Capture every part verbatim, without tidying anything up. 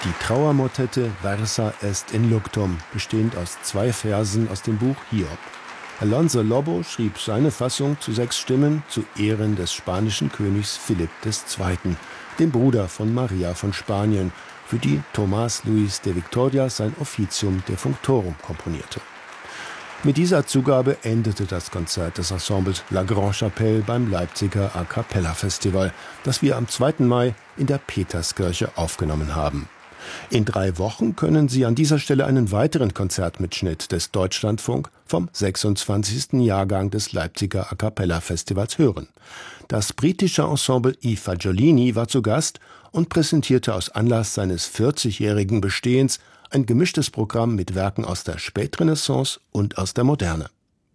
Die Trauermotette Versa est in luctum, bestehend aus zwei Versen aus dem Buch Hiob. Alonso Lobo schrieb seine Fassung zu sechs Stimmen zu Ehren des spanischen Königs Philipp des Zweiten., dem Bruder von Maria von Spanien, für die Tomás Luis de Victoria sein Officium Defunctorum komponierte. Mit dieser Zugabe endete das Konzert des Ensembles La Grande Chapelle beim Leipziger A Cappella Festival, das wir am zweiten Mai in der Peterskirche aufgenommen haben. In drei Wochen können Sie an dieser Stelle einen weiteren Konzertmitschnitt des Deutschlandfunk vom sechsundzwanzigsten Jahrgang des Leipziger A Cappella Festivals hören. Das britische Ensemble I Fagiolini war zu Gast und präsentierte aus Anlass seines vierzigjährigen Bestehens ein gemischtes Programm mit Werken aus der Spätrenaissance und aus der Moderne.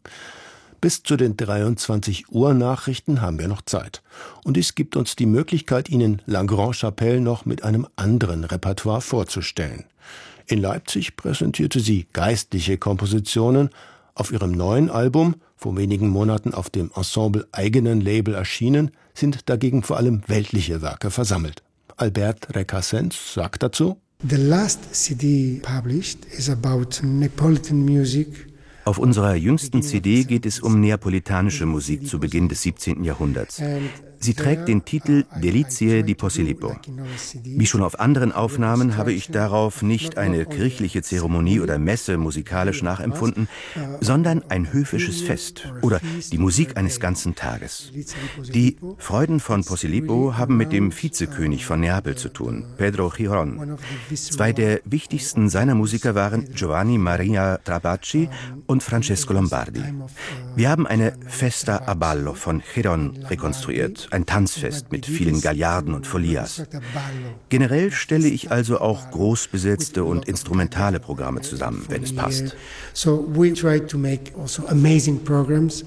Bis zu den dreiundzwanzig Uhr Nachrichten haben wir noch Zeit. Und dies gibt uns die Möglichkeit, Ihnen La Grande Chapelle noch mit einem anderen Repertoire vorzustellen. In Leipzig präsentierte sie geistliche Kompositionen. Auf ihrem neuen Album, vor wenigen Monaten auf dem Ensemble-eigenen Label erschienen, sind dagegen vor allem weltliche Werke versammelt. Albert Recasens sagt dazu: The last C D published is about Neapolitan music. Auf unserer jüngsten C D geht es um neapolitanische Musik zu Beginn des siebzehnten Jahrhunderts. Sie trägt den Titel Delizie di Posillipo. Wie schon auf anderen Aufnahmen habe ich darauf nicht eine kirchliche Zeremonie oder Messe musikalisch nachempfunden, sondern ein höfisches Fest oder die Musik eines ganzen Tages. Die Freuden von Posillipo haben mit dem Vizekönig von Neapel zu tun, Pedro Giron. Zwei der wichtigsten seiner Musiker waren Giovanni Maria Trabacci und Francesco Lombardi. Wir haben eine Festa a Ballo von Giron rekonstruiert, ein Tanzfest mit vielen Gallarden und Folias. Generell stelle ich also auch groß besetzte und instrumentale Programme zusammen, wenn es passt. So we try to make also amazing programs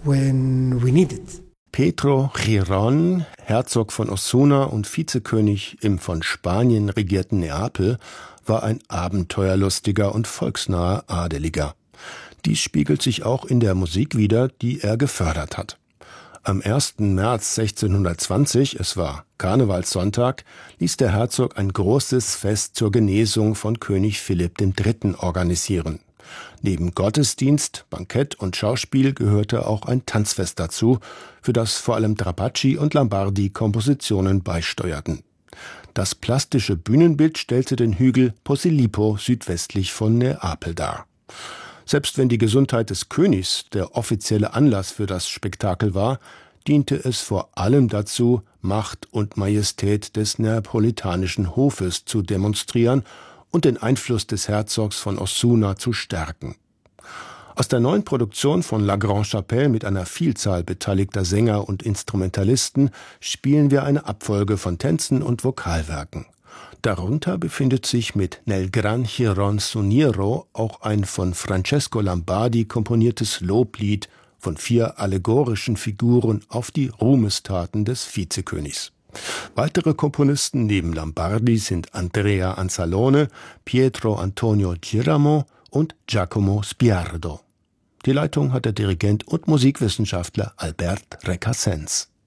when we need it. Pedro Giron, Herzog von Osuna und Vizekönig im von Spanien regierten Neapel, war ein abenteuerlustiger und volksnaher Adeliger. Dies spiegelt sich auch in der Musik wider, die er gefördert hat. Am ersten März sechzehnhundertzwanzig, es war Karnevalssonntag, ließ der Herzog ein großes Fest zur Genesung von König Philipp der Dritte organisieren. Neben Gottesdienst, Bankett und Schauspiel gehörte auch ein Tanzfest dazu, für das vor allem Trabacci und Lombardi Kompositionen beisteuerten. Das plastische Bühnenbild stellte den Hügel Posillipo südwestlich von Neapel dar. Selbst wenn die Gesundheit des Königs der offizielle Anlass für das Spektakel war, diente es vor allem dazu, Macht und Majestät des neapolitanischen Hofes zu demonstrieren und den Einfluss des Herzogs von Osuna zu stärken. Aus der neuen Produktion von La Grande Chapelle mit einer Vielzahl beteiligter Sänger und Instrumentalisten spielen wir eine Abfolge von Tänzen und Vokalwerken. Darunter befindet sich mit Nel Gran Giron Suniero auch ein von Francesco Lombardi komponiertes Loblied von vier allegorischen Figuren auf die Ruhmestaten des Vizekönigs. Weitere Komponisten neben Lombardi sind Andrea Anzalone, Pietro Antonio Giramo und Giacomo Spiardo. Die Leitung hat der Dirigent und Musikwissenschaftler Albert Recasens.